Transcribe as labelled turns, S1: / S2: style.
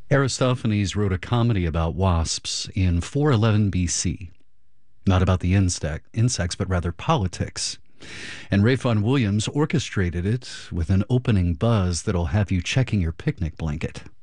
S1: Aristophanes wrote a comedy about wasps in 411 BC, not about the insects, but rather politics. And Ray Williams orchestrated it with an opening buzz that'll have you checking your picnic blanket.